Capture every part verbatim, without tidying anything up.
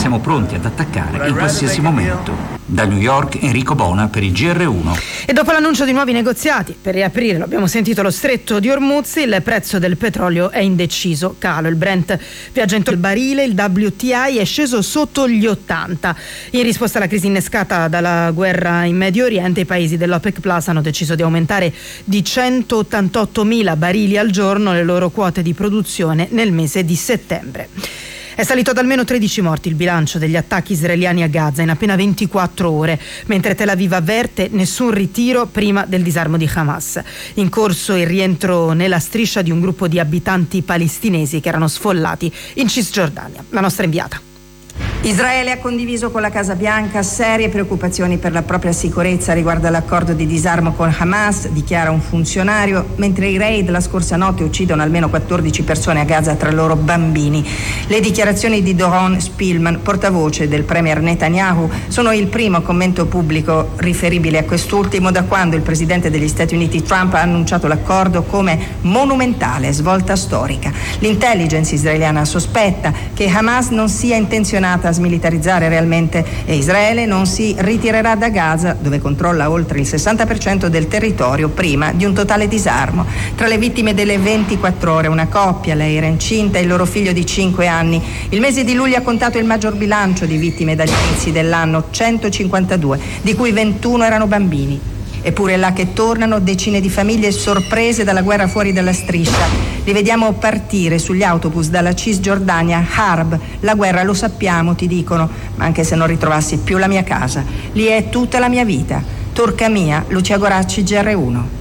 siamo pronti ad attaccare in qualsiasi momento. Da New York, Enrico Bona per il G R uno. E dopo l'annuncio di nuovi negoziati per riaprire, lo abbiamo sentito, lo stretto di Hormuz, il prezzo del petrolio è indeciso, calo. Il Brent viaggia intorno al barile, il W T I è sceso sotto gli ottanta. In risposta alla crisi innescata dalla guerra in Medio Oriente, i paesi dell'OPEC Plus hanno deciso di aumentare di centottantottomila barili al giorno le loro quote di produzione nel mese di settembre. È salito ad almeno tredici morti il bilancio degli attacchi israeliani a Gaza in appena ventiquattro ore, mentre Tel Aviv avverte nessun ritiro prima del disarmo di Hamas. In corso il rientro nella striscia di un gruppo di abitanti palestinesi che erano sfollati in Cisgiordania. La nostra inviata. Israele ha condiviso con la Casa Bianca serie preoccupazioni per la propria sicurezza riguardo all'accordo di disarmo con Hamas, dichiara un funzionario, mentre i raid la scorsa notte uccidono almeno quattordici persone a Gaza, tra loro bambini. Le dichiarazioni di Doron Spilman, portavoce del premier Netanyahu, sono il primo commento pubblico riferibile a quest'ultimo da quando il presidente degli Stati Uniti Trump ha annunciato l'accordo come monumentale svolta storica. L'intelligence israeliana sospetta che Hamas non sia intenzionata a smilitarizzare realmente e Israele non si ritirerà da Gaza, dove controlla oltre il sessanta per cento del territorio, prima di un totale disarmo. Tra le vittime delle ventiquattro ore una coppia, lei era incinta e il loro figlio di cinque anni. Il mese di luglio ha contato il maggior bilancio di vittime dagli inizi dell'anno, centocinquantadue, di cui ventuno erano bambini. Eppure là che tornano decine di famiglie sorprese dalla guerra fuori dalla striscia. Li vediamo partire sugli autobus dalla Cisgiordania, Harb. La guerra, lo sappiamo, ti dicono, ma anche se non ritrovassi più la mia casa, lì è tutta la mia vita. Turca mia, Lucia Goracci, G R uno.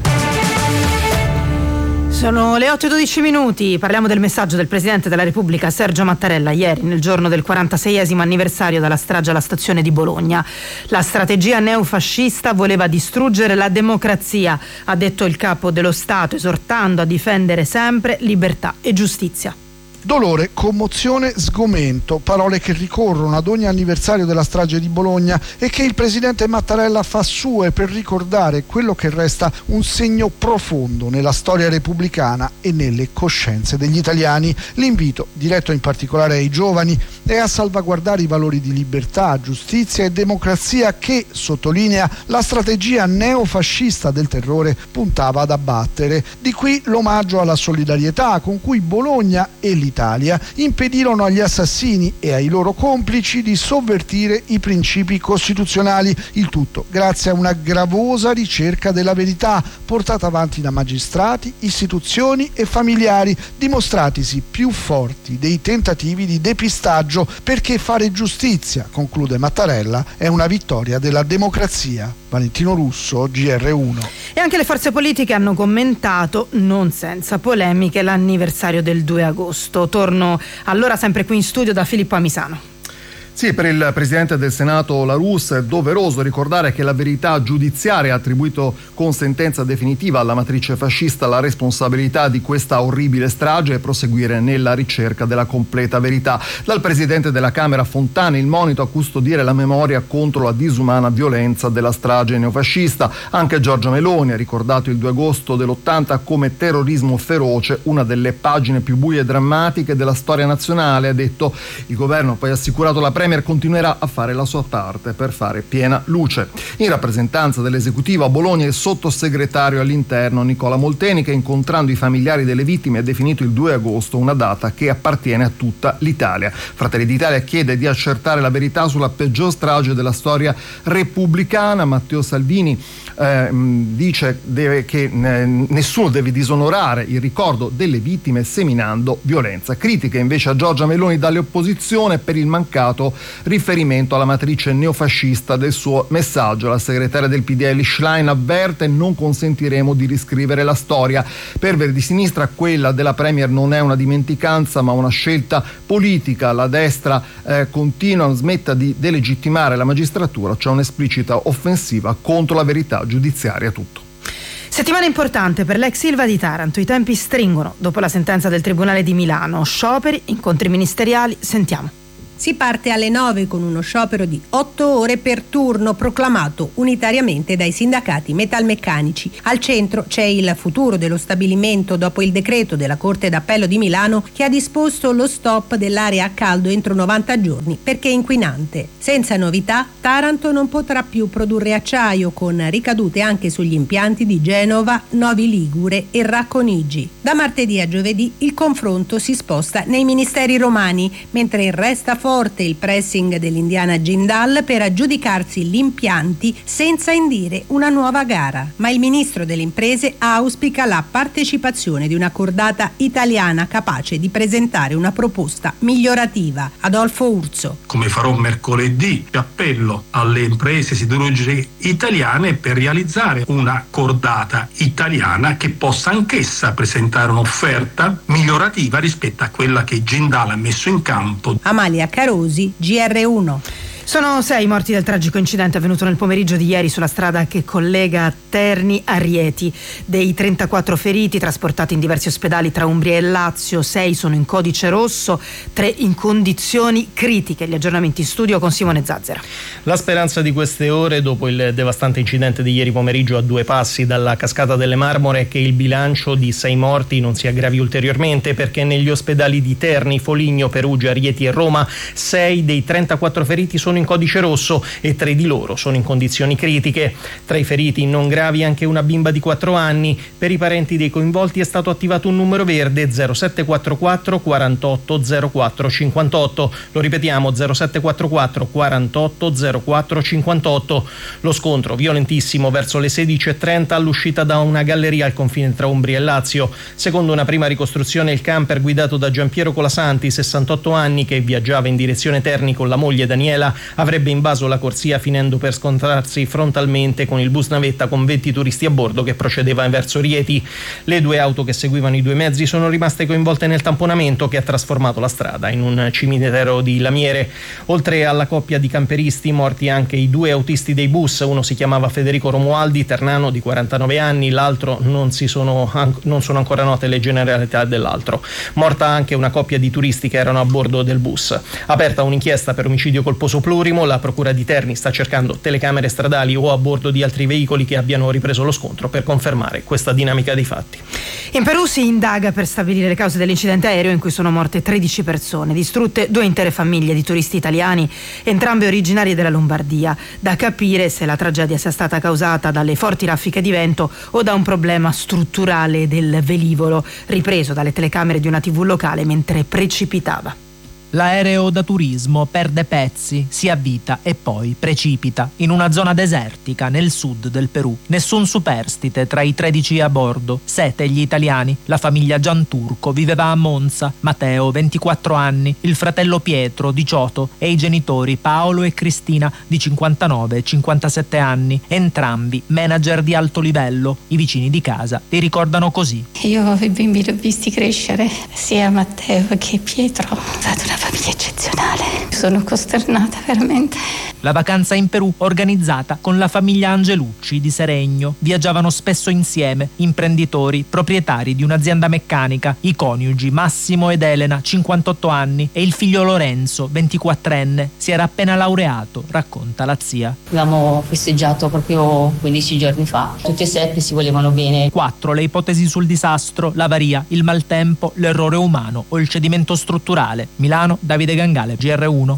Sono le otto e dodici minuti, parliamo del messaggio del Presidente della Repubblica Sergio Mattarella ieri nel giorno del quarantaseiesimo anniversario della strage alla stazione di Bologna. La strategia neofascista voleva distruggere la democrazia, ha detto il capo dello Stato, esortando a difendere sempre libertà e giustizia. Dolore, commozione, sgomento, parole che ricorrono ad ogni anniversario della strage di Bologna e che il presidente Mattarella fa sue per ricordare quello che resta un segno profondo nella storia repubblicana e nelle coscienze degli italiani. L'invito, diretto in particolare ai giovani, è a salvaguardare i valori di libertà, giustizia e democrazia che, sottolinea, la strategia neofascista del terrore puntava ad abbattere. Di qui l'omaggio alla solidarietà con cui Bologna e l'Italia Italia impedirono agli assassini e ai loro complici di sovvertire i principi costituzionali, il tutto grazie a una gravosa ricerca della verità portata avanti da magistrati, istituzioni e familiari, dimostratisi più forti dei tentativi di depistaggio, perché fare giustizia, conclude Mattarella, è una vittoria della democrazia. Valentino Russo, G R uno. E anche le forze politiche hanno commentato, non senza polemiche, l'anniversario del due agosto. Torno allora sempre qui in studio da Filippo Amisano. Sì, per il Presidente del Senato La Russa è doveroso ricordare che la verità giudiziaria ha attribuito con sentenza definitiva alla matrice fascista la responsabilità di questa orribile strage e proseguire nella ricerca della completa verità. Dal Presidente della Camera Fontana il monito a custodire la memoria contro la disumana violenza della strage neofascista. Anche Giorgia Meloni ha ricordato il due agosto dell'ottanta come terrorismo feroce, una delle pagine più buie e drammatiche della storia nazionale. Ha detto: il governo poi ha assicurato la Premier continuerà a fare la sua parte per fare piena luce. In rappresentanza dell'esecutivo a Bologna il sottosegretario all'interno Nicola Molteni, che incontrando i familiari delle vittime ha definito il due agosto una data che appartiene a tutta l'Italia. Fratelli d'Italia chiede di accertare la verità sulla peggior strage della storia repubblicana. Matteo Salvini eh, dice deve, che eh, nessuno deve disonorare il ricordo delle vittime seminando violenza. Critiche invece a Giorgia Meloni dalle opposizioni per il mancato riferimento alla matrice neofascista del suo messaggio. La segretaria del P D L Schlein avverte: non consentiremo di riscrivere la storia. Per Verdi Sinistra quella della Premier non è una dimenticanza ma una scelta politica. La destra eh, continua, smetta di delegittimare la magistratura, c'è un'esplicita offensiva contro la verità giudiziaria. Tutto. Settimana importante per l'ex Ilva di Taranto, i tempi stringono dopo la sentenza del Tribunale di Milano, scioperi, incontri ministeriali, sentiamo. Si parte alle nove con uno sciopero di otto ore per turno proclamato unitariamente dai sindacati metalmeccanici. Al centro c'è il futuro dello stabilimento dopo il decreto della Corte d'Appello di Milano che ha disposto lo stop dell'area a caldo entro novanta giorni perché inquinante. Senza novità, Taranto non potrà più produrre acciaio, con ricadute anche sugli impianti di Genova, Novi Ligure e Racconigi. Da martedì a giovedì il confronto si sposta nei ministeri romani, mentre resta forte il pressing dell'indiana Jindal per aggiudicarsi gli impianti senza indire una nuova gara. Ma il ministro delle imprese auspica la partecipazione di una cordata italiana capace di presentare una proposta migliorativa. Adolfo Urso. Come farò mercoledì, appello alle imprese siderurgiche italiane per realizzare una cordata italiana che possa anch'essa presentare un'offerta migliorativa rispetto a quella che Jindal ha messo in campo. Amalia Carosi, G R uno. Sono sei morti del tragico incidente avvenuto nel pomeriggio di ieri sulla strada che collega Terni a Rieti. Dei trentaquattro feriti trasportati in diversi ospedali tra Umbria e Lazio, sei sono in codice rosso, tre in condizioni critiche. Gli aggiornamenti in studio con Simone Zazzera. La speranza di queste ore, dopo il devastante incidente di ieri pomeriggio a due passi dalla cascata delle Marmore, è che il bilancio di sei morti non si aggravi ulteriormente, perché negli ospedali di Terni, Foligno, Perugia, Rieti e Roma sei dei trentaquattro feriti sono in codice rosso e tre di loro sono in condizioni critiche. Tra i feriti non gravi anche una bimba di quattro anni. Per i parenti dei coinvolti è stato attivato un numero verde zero sette quattro quattro quarantotto zero quattro cinquantotto. Lo ripetiamo, zero sette quattro quattro quarantotto zero quattro cinquantotto. Lo scontro violentissimo verso le sedici e trenta all'uscita da una galleria al confine tra Umbria e Lazio. Secondo una prima ricostruzione, il camper guidato da Giampiero Colasanti, sessantotto anni, che viaggiava in direzione Terni con la moglie Daniela, avrebbe invaso la corsia finendo per scontrarsi frontalmente con il bus navetta con venti turisti a bordo che procedeva verso Rieti. Le due auto che seguivano i due mezzi sono rimaste coinvolte nel tamponamento che ha trasformato la strada in un cimitero di lamiere. Oltre alla coppia di camperisti, morti anche i due autisti dei bus. Uno si chiamava Federico Romualdi, ternano, di quarantanove anni, l'altro non si sono non sono ancora note le generalità dell'altro. Morta anche una coppia di turisti che erano a bordo del bus. Aperta un'inchiesta per omicidio colposo plurimo. La procura di Terni sta cercando telecamere stradali o a bordo di altri veicoli che abbiano ripreso lo scontro per confermare questa dinamica dei fatti. In Perù si indaga per stabilire le cause dell'incidente aereo in cui sono morte tredici persone, distrutte due intere famiglie di turisti italiani, entrambe originarie della Lombardia. Da capire se la tragedia sia stata causata dalle forti raffiche di vento o da un problema strutturale del velivolo, ripreso dalle telecamere di una tivù locale mentre precipitava. L'aereo da turismo perde pezzi, si avvita e poi precipita in una zona desertica nel sud del Perù. Nessun superstite tra i tredici a bordo, sette gli italiani. La famiglia Gianturco viveva a Monza, Matteo, ventiquattro anni, il fratello Pietro, diciotto, e i genitori Paolo e Cristina, di cinquantanove e cinquantasette anni, entrambi manager di alto livello. I vicini di casa li ricordano così. Io i bimbi li ho visti crescere, sia Matteo che Pietro. È stata una famiglia eccezionale. Sono costernata veramente. La vacanza in Perù organizzata con la famiglia Angelucci di Seregno. Viaggiavano spesso insieme, imprenditori, proprietari di un'azienda meccanica, i coniugi Massimo ed Elena, cinquantotto anni, e il figlio Lorenzo, ventiquattrenne. Si era appena laureato, racconta la zia. Abbiamo festeggiato proprio quindici giorni fa. Tutti e sette si volevano bene. Quattro le ipotesi sul disastro: l'avaria, il maltempo, l'errore umano o il cedimento strutturale. Milano, Davide Gangale, G R uno.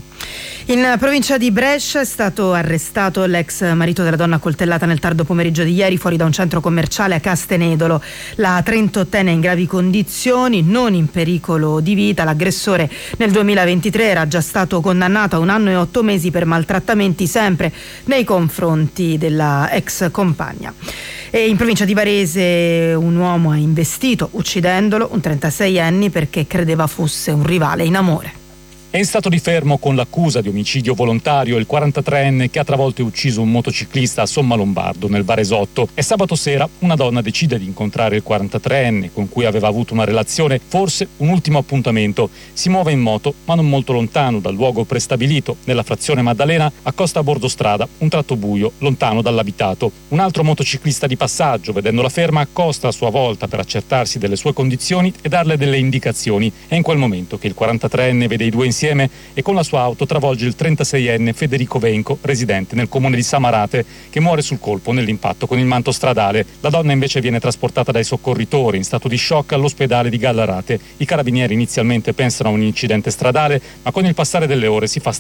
In provincia di Brescia è stato arrestato l'ex marito della donna accoltellata nel tardo pomeriggio di ieri fuori da un centro commerciale a Castenedolo. La trentottenne è in gravi condizioni, non in pericolo di vita. L'aggressore nel duemilaventitré era già stato condannato a un anno e otto mesi per maltrattamenti sempre nei confronti della ex compagna. E in provincia di Varese un uomo ha investito, uccidendolo, un trentaseienne perché credeva fosse un rivale in amore. È in stato di fermo con l'accusa di omicidio volontario il quarantatreenne che ha travolto e ucciso un motociclista a Sommalombardo nel Varesotto. E sabato sera una donna decide di incontrare il quarantatreenne con cui aveva avuto una relazione, forse un ultimo appuntamento. Si muove in moto ma non molto lontano dal luogo prestabilito, nella frazione Maddalena, accosta a bordo strada, un tratto buio, lontano dall'abitato. Un altro motociclista di passaggio, vedendola ferma, accosta a sua volta per accertarsi delle sue condizioni e darle delle indicazioni. È in quel momento che il quarantatreenne vede i due insieme insieme e con la sua auto travolge il trentaseienne Federico Venco, residente nel comune di Samarate, che muore sul colpo nell'impatto con il manto stradale. La donna invece viene trasportata dai soccorritori in stato di shock all'ospedale di Gallarate. I carabinieri inizialmente pensano a un incidente stradale, ma con il passare delle ore si fa